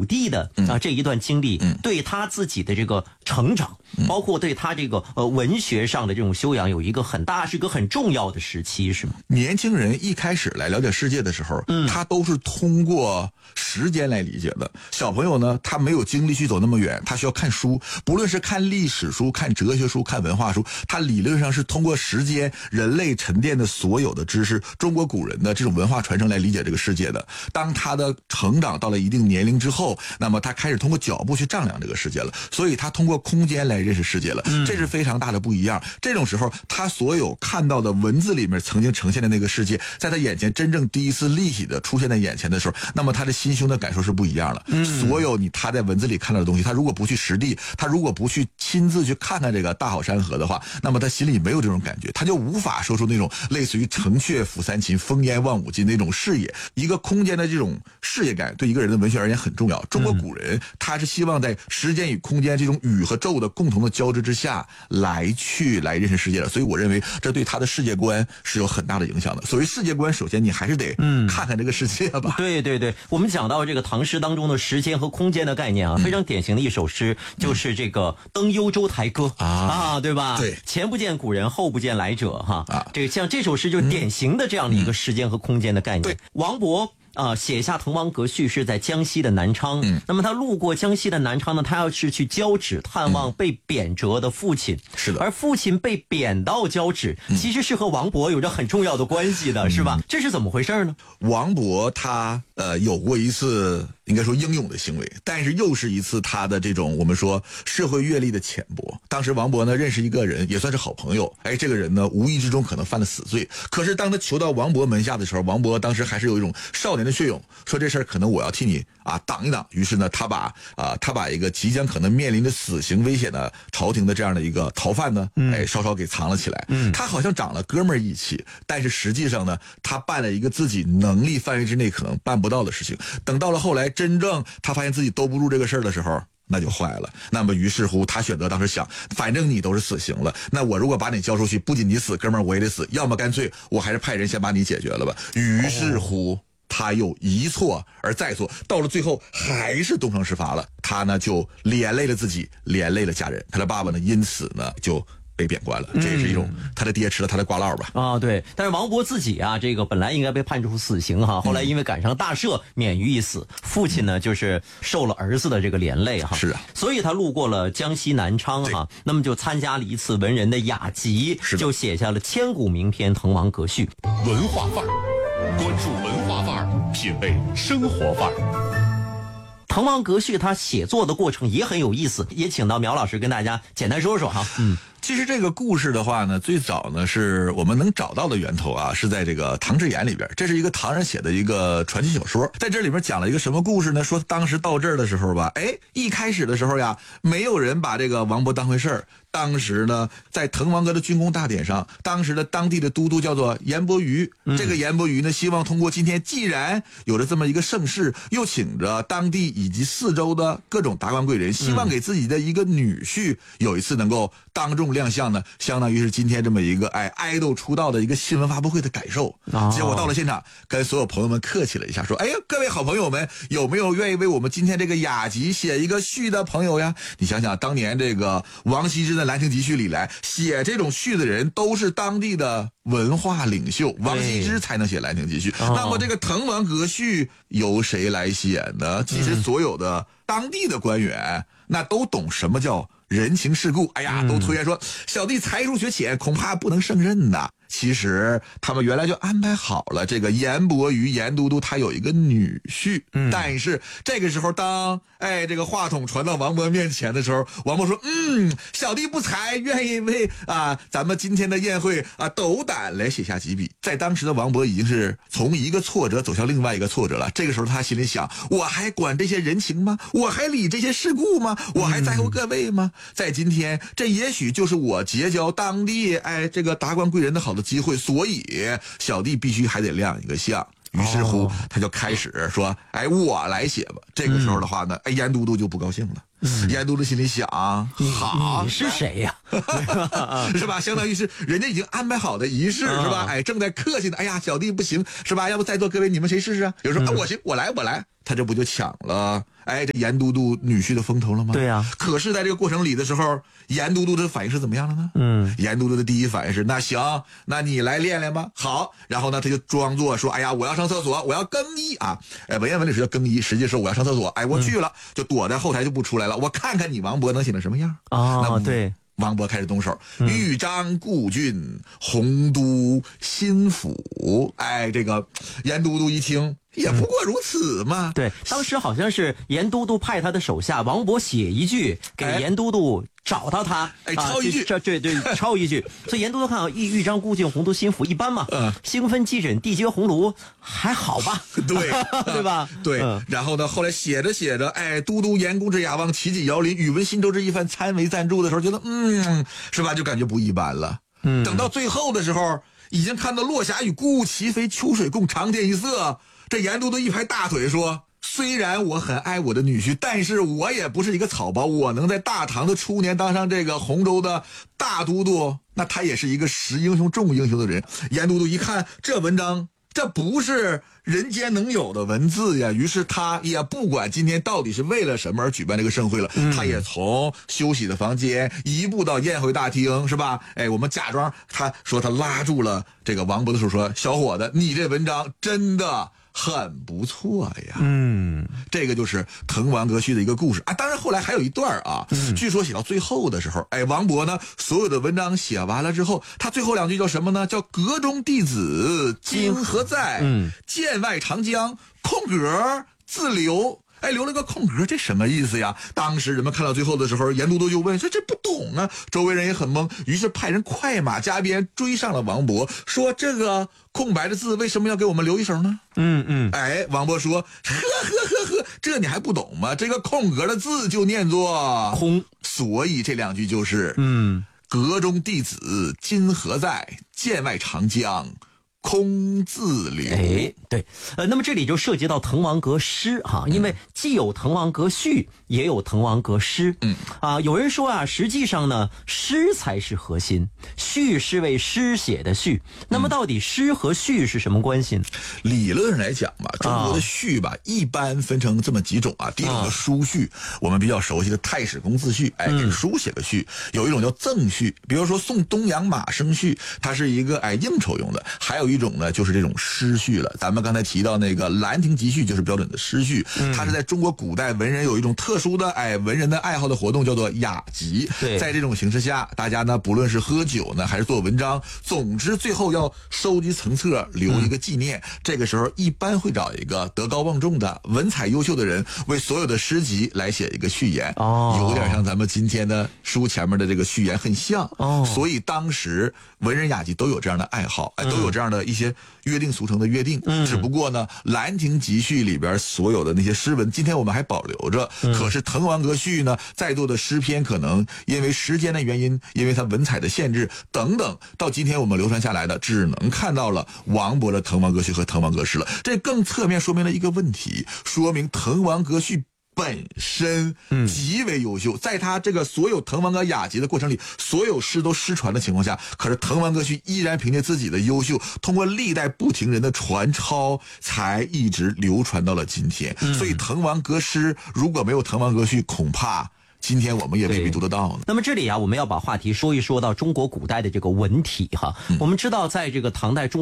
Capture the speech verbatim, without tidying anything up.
武帝的啊这一段经历，对他自己的这个成长，包括对他这个呃文学上的这种修养，有一个很大是个很重要的时期，是吗？ 年轻人一开始来了解世界的时候，嗯，他都是通过时间来理解的。小朋友呢，他没有精力去走那么远，他需要看书，不论是看历史书、看哲学书、看文化书，他理论上是通过时间人类沉淀的所有的知识，中国古人的这种文化传承来理解这个世界的。当他的成长到了一定年龄之后，那么他开始通过脚步去丈量这个世界了，所以他通过空间来认识世界了，这是非常大的不一样。这种时候，他所有看到的文字里面曾经呈现的那个世界，在他眼前真正第一次立体的出现在眼前的时候，那么他的心胸的感受是不一样了。所有你他在文字里看到的东西，他如果不去实地，他如果不去亲自去看看这个大好山河的话，那么他心里没有这种感觉，他就无法说出那种类似于城阙辅三秦，风烟望五津那种视野。一个空间的这种视野感对一个人的文学而言很重要。中国古人他是希望在时间与空间这种宇和宙的共同的交织之下来去来认识世界的，所以我认为这对他的世界观是有很大的影响的。所谓世界观，首先你还是得看看这个世界吧。 嗯、对对对，我们讲到这个唐诗当中的时间和空间的概念啊，嗯、非常典型的一首诗就是这个《登幽州台歌》啊, 啊，对吧？ 对， 前不见古人，后不见来者，哈，啊，这个像这首诗就是典型的这样的一个时间和空间的概念。 对， 王勃啊，写下《滕王阁序》是在江西的南昌。嗯，那么他路过江西的南昌呢，他要是去交趾探望被贬谪的父亲。嗯、 是的， 而父亲被贬到交趾，嗯、其实是和王勃有着很重要的关系的，嗯、是吧？这是怎么回事呢？ 王勃他呃有过一次应该说英勇的行为，但是又是一次他的这种我们说社会阅历的浅薄。当时王勃呢认识一个人，也算是好朋友。哎，这个人呢无意之中可能犯了死罪，可是当他求到王勃门下的时候，王勃当时还是有一种少年的血勇，说这事儿可能我要替你啊挡一挡。于是呢，他把啊他把一个即将可能面临着死刑危险的朝廷的这样的一个逃犯呢，嗯、哎稍稍给藏了起来。嗯，他好像长了哥们儿义气，但是实际上呢，他办了一个自己能力范围之内可能办不到的事情。等到了后来，真正他发现自己兜不住这个事儿的时候，那就坏了。那么于是乎他选择当时想，反正你都是死刑了，那我如果把你交出去，不仅你死，哥们儿我也得死，要么干脆我还是派人先把你解决了吧。于是乎、哦、他又一错而再错，到了最后还是东窗事发了。他呢就连累了自己，连累了家人，他的爸爸呢因此呢就被贬官了，这也是一种他的爹吃了他的瓜烙吧。 啊，对。但是王勃自己啊，这个本来应该被判处死刑哈，后来因为赶上大赦，免于一死。父亲呢，就是受了儿子的这个连累哈。 是啊。 所以他路过了江西南昌哈，那么就参加了一次文人的雅集，就写下了千古名篇《滕王阁序》。 文化范儿，关注文化范儿，品味生活范儿。 滕王阁序他写作的过程也很有意思，也请到苗老师跟大家简单说说哈。嗯。 其实这个故事的话呢，最早呢是我们能找到的源头啊，是在这个《唐志言》里边。这是一个唐人写的一个传奇小说，在这里面讲了一个什么故事呢？说当时到这儿的时候吧，哎，一开始的时候呀，没有人把这个王勃当回事儿。当时呢，在滕王阁的军功大典上，当时的当地的都督叫做颜伯瑜。嗯、这个颜伯瑜呢，希望通过今天既然有了这么一个盛世，又请着当地以及四周的各种达官贵人，希望给自己的一个女婿有一次能够当众亮相呢，相当于是今天这么一个哎爱豆出道的一个新闻发布会的感受。哦、结果到了现场，跟所有朋友们客气了一下，说：“哎呀，各位好朋友们，有没有愿意为我们今天这个雅集写一个序的朋友呀？”你想想，当年这个王羲之的《兰亭集序》里来写这种序的人，都是当地的文化领袖，王羲之才能写《兰亭集序》。那么这个《滕王阁序》由谁来写呢？其实所有的当地的官员，那都懂什么叫人情世故。哎呀，都推荐说小弟才疏学浅，恐怕不能胜任呐。其实他们原来就安排好了，这个颜伯瑜颜都督他有一个女婿，嗯、但是这个时候当哎这个话筒传到王勃面前的时候，王勃说：“嗯，小弟不才，愿意为啊咱们今天的宴会啊斗胆来写下几笔。”在当时的王勃已经是从一个挫折走向另外一个挫折了。这个时候他心里想：我还管这些人情吗？我还理这些世故吗？我还在乎各位吗？嗯、在今天，这也许就是我结交当地哎这个达官贵人的好的机会，所以小弟必须还得亮一个相。于是乎他就开始说：“哎，我来写吧。”这个时候的话呢，哎，颜都督就不高兴了。嗯、颜都督心里想：好， 你是谁呀、 啊？是吧？相当于是人家已经安排好的仪式，是吧？哎，正在客气呢。哎呀，小弟不行，是吧？要不在座各位你们谁试试啊？有人说、嗯啊、我行，我来，我来。 他这不就抢了哎这严都督女婿的风头了吗？ 对呀、啊。 可是在这个过程里的时候，严都督的反应是怎么样的呢？ 嗯， 严都督的第一反应是那行，那你来练练吧。好，然后呢他就装作说哎呀我要上厕所，我要更衣啊。哎，文言文里是叫更衣，实际是我要上厕所。哎，我去了，嗯、就躲在后台就不出来了。我看看你王勃能写成什么样哦，对。 王勃开始动手，豫章故郡，洪都新府。哎，这个严都督一听，也不过如此嘛。 嗯、对，当时好像是严都督派他的手下王勃写一句给严都督找到他， 哎，抄一句， 这对对，抄一句。所以严都督看到豫豫章故郡，洪都新府一般嘛，嗯，兴奋祭枕，缔结鸿胪，还好吧？ 对， 对吧？ 对。嗯、然后呢，后来写着写着，哎，都督严公之雅望，齐景遥临，宇文新州之一番参为赞助的时候，觉得嗯，是吧？就感觉不一般了。嗯，等到最后的时候，已经看到落霞与孤鹜齐飞，秋水共长天一色。这严都督一拍大腿说，虽然我很爱我的女婿，但是我也不是一个草包，我能在大唐的初年当上这个洪州的大都督，那他也是一个识英雄重英雄的人。严都督一看这文章，这不是人间能有的文字呀，于是他也不管今天到底是为了什么而举办这个盛会了，嗯、他也从休息的房间移步到宴会大厅，是吧？哎，我们假装他说他拉住了这个王勃的手说，小伙子，你这文章真的很不错呀。 嗯， 这个就是《滕王阁序》的一个故事啊。当然后来还有一段啊，嗯、据说写到最后的时候，哎，王勃呢所有的文章写完了之后，他最后两句叫什么呢？叫阁中弟子今何在？嗯，剑外长江空格自留。哎，留了个空格，这什么意思呀？当时人们看到最后的时候，严都督就问说：“这不懂啊！”周围人也很懵，于是派人快马加鞭追上了王勃，说：“这个空白的字为什么要给我们留一手呢？” 嗯嗯。 哎，王勃说：“呵呵呵呵，这你还不懂吗？这个空格的字就念作空， 所以这两句就是嗯， 阁中弟子今何在？剑外长江空自留。” 哎，对，呃，那么这里就涉及到滕王阁诗哈，因为既有滕王阁序，也有滕王阁诗。嗯，啊，有人说啊，实际上呢，诗才是核心，序是为诗写的序。那么到底诗和序是什么关系呢？ 理论上来讲吧，中国的序吧，一般分成这么几种啊。第一种叫书序，我们比较熟悉的太史公自序，哎，给书写个序。有一种叫赠序，比如说送东阳马生序，它是一个哎应酬用的。还有一种呢，就是这种诗序了。咱们刚才提到那个《兰亭集序》就是标准的诗序，它是在中国古代文人有一种特殊的哎文人的爱好的活动，叫做雅集。在这种形式下，大家呢不论是喝酒呢，还是做文章，总之最后要收集成册，留一个纪念。嗯、这个时候一般会找一个德高望重的、文采优秀的人，为所有的诗集来写一个序言。哦，有点像咱们今天的书前面的这个序言很像。哦，所以当时文人雅集都有这样的爱好，哎，都有这样的一些约定俗成的约定。嗯，只不过呢，《兰亭集序》里边所有的那些诗文，今天我们还保留着。嗯、可是《滕王阁序》呢，再多的诗篇，可能因为时间的原因，因为它文采的限制等等，到今天我们流传下来的，只能看到了王勃的《滕王阁序》和《滕王阁诗》了。这更侧面说明了一个问题，说明《滕王阁序》本身极为优秀，在他这个所有滕王阁雅集的过程里，所有诗都失传的情况下，可是滕王阁序依然凭借自己的优秀，通过历代不停人的传抄，才一直流传到了今天。嗯、所以滕王阁诗如果没有滕王阁序，恐怕今天我们也未必读得到呢。 那么这里啊，我们要把话题说一说到中国古代的这个文体哈。嗯、我们知道，在这个唐代中